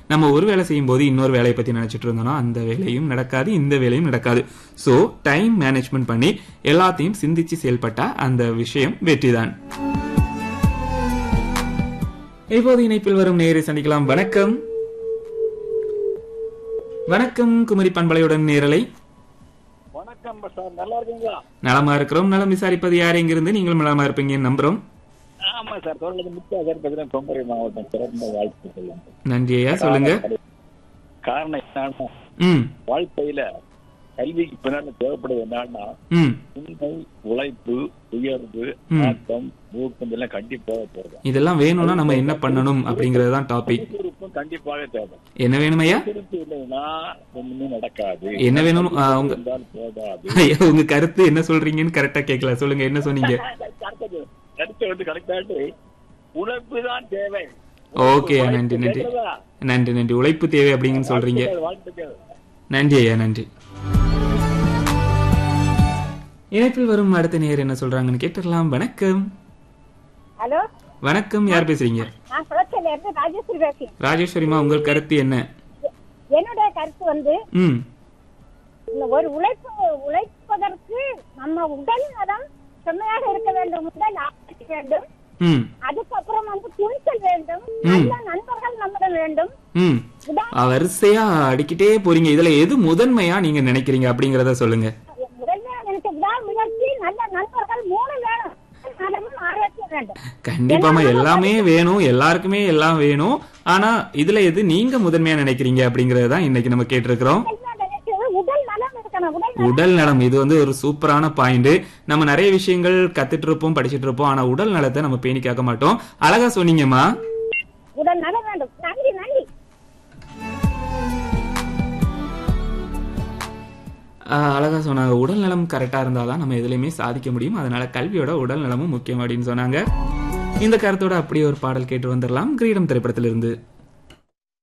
நம்ம ஒரு வேலை செய்யும் போது இன்னொரு வேலையை பத்தி நினைச்சிட்டு இருந்தோம்னா அந்த வேலையும் நடக்காது, இந்த வேலையும் நடக்காது. சோ டைம் மேனேஜ்மெண்ட் பண்ணி எல்லாத்தையும் சிந்திச்சு செயல்பட்டா அந்த விஷயம் வெற்றிதான். இப்போது இணைப்பில் வரும் நேரை சந்திக்கலாம். வணக்கம். வணக்கம் குமரி பண்பலையுடன் நேரலை. வணக்கம் சார், நல்லா இருக்கீங்களா? நலமா இருக்கிறோம். நலம் விசாரிப்பது யார், எங்கிருந்து? நீங்களும் நலமா இருப்பீங்கன்னு நம்புறோம். ஆமா சார், தொடர்ந்து முக்கிய சார் பேசுறேன், குமரி மாவட்டம். சிறந்த வாழ்த்து சொல்லுங்க. நன்றி ஐயா, சொல்லுங்க. காரணம் என்னன்னா, வாழ்க்கையில கல்விக்கு பின்னாடி தேவைப்படுது என்னன்னா உண்மை, உழைப்பு, உயர்வு, ஆட்டம், ஊக்கம் எல்லாம் கண்டிப்பாக தேவை. இதெல்லாம் வேணும்னா நம்ம என்ன பண்ணணும் அப்படிங்கறதுதான் டாபிக். கண்டிப்பாக தேவை. என்ன வேணும் ஐயா? இல்லைன்னா ஒண்ணுமே நடக்காது. என்ன வேணும் உங்க கருத்து? என்ன சொல்றீங்கன்னு கரெக்டா கேட்கல, சொல்லுங்க. என்ன சொன்னீங்க? கருத்து வந்து கரெக்டாட்டு உழைப்பு தான் தேவை. ஓகே, நன்றி நன்றி நன்றி நன்றி. உழைப்பு தேவை அப்படின்னு சொல்றீங்க. நன்றி ஐயா, நன்றி. இணைப்பில் வரும் அடுத்த நேயர் என்ன சொல்றாங்கன்னு கேட்டுடலாம். வணக்கம். ஹலோ, வணக்கம். யார் பேசுறீங்க? நான் குளச்சல்ல இருந்து ராஜேஸ்வரி பேசுறேன். ராஜேஸ்வரிமா, உங்கள் கருத்து என்ன? என்னுடைய கருத்து வந்து ஒரு உழைப்பதற்கு நம்ம உடல் நலம் செம்மையாக இருக்க வேண்டும், உடல் ஆரோக்கியம் வேண்டும், அதுக்கப்புறம் வந்து துணிச்சல் வேண்டும், நல்ல நண்பர்கள் நம்மிடம் வேண்டும். வரிசையா அடிக்கிட்டே போறீங்க. இதுல எது முதன்மையா நீங்க நினைக்கிறீங்க அப்படிங்கறத சொல்லுங்க. கண்டிப்பாமா எல்லாமே வேணும், எல்லாருக்குமே எல்லாம் வேணும். ஆனா இதுல எது நீங்க முதன்மையா நினைக்கிறீங்க அப்படிங்கறதுதான் இன்னைக்கு நம்ம கேட்டிருக்கிறோம். உடல் நலம், இது வந்து ஒரு சூப்பரான பாயிண்ட். நம்ம நிறைய விஷயங்கள் கத்துட்டு இருப்போம், படிச்சுட்டு இருப்போம், ஆனா உடல் நலத்தை நம்ம பேணி காக்க மாட்டோம். அழகா சொன்னீங்கம்மா. உடல் நலம் வேண்டும். நன்றி நன்றி. அழகா சொன்னாங்க. உடல் நலம் கரெக்டா இருந்தாதான் நம்ம எதுலையுமே சாதிக்க முடியும். அதனால கல்வியோட உடல் நலமும் முக்கியம் அப்படின்னு சொன்னாங்க. இந்த கருத்தோட அப்படியே ஒரு பாடல் கேட்டு வந்துடலாம். கிரீடம் திரைப்படத்திலிருந்து.